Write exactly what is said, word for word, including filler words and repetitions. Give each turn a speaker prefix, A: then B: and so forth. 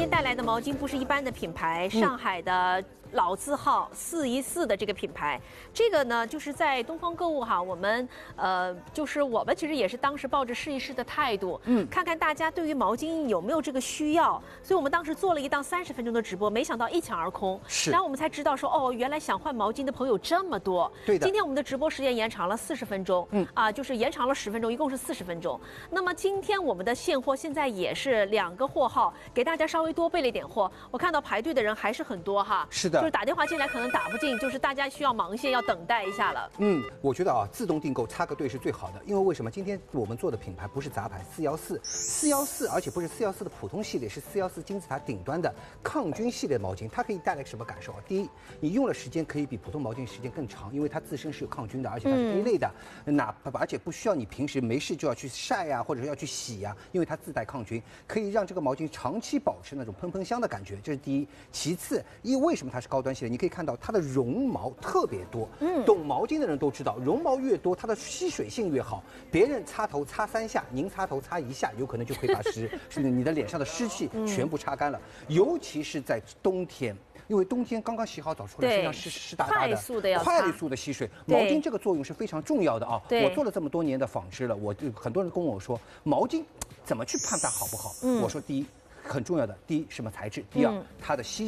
A: 天带来的毛巾不是一般的品牌，上海的老字号四一四的这个品牌，这个呢就是在东方购物哈，我们呃就是我们其实也是当时抱着试一试的态度，嗯，看看大家对于毛巾有没有这个需要，所以我们当时做了一档三十分钟的直播，没想到一抢而空，
B: 是，
A: 然后我们才知道说哦，原来想换毛巾的朋友这么多，
B: 对的。
A: 今天我们的直播时间延长了四十分钟，嗯啊，就是延长了十分钟，一共是四十分钟。那么今天我们的现货现在也是两个货号，给大家稍微多备了一点货，我看到排队的人还是很多哈，
B: 是的，
A: 就是打电话进来可能打不进，就是大家需要忙线要等待一下了。
B: 嗯，我觉得啊，自动订购插个队是最好的，因为为什么？今天我们做的品牌不是杂牌四幺四，四幺四，而且不是四幺四的普通系列，是四幺四金字塔顶端的抗菌系列毛巾，它可以带来什么感受啊？第一，你用的时间可以比普通毛巾时间更长，因为它自身是有抗菌的，而且它是 A 类的，嗯、哪而且不需要你平时没事就要去晒呀、啊，或者是要去洗呀、啊，因为它自带抗菌，可以让这个毛巾长期保持那种喷喷香的感觉，这是第一。其次，因为为什么它是高端系列？你可以看到它的绒毛特别多，嗯，懂毛巾的人都知道，绒毛越多，它的吸水性越好。别人擦头擦三下，您擦头擦一下，有可能就可以把湿是你的脸上的湿气全部擦干了。尤其是在冬天，因为冬天刚刚洗好澡出来，身上湿湿哒哒的，
A: 快速的要
B: 快速的吸水。毛巾这个作用是非常重要的啊！我做了这么多年的纺织了，我就很多人跟我说，毛巾怎么去判断好不好？嗯、我说第一。很重要的，第一什么材质，第二、嗯、它的吸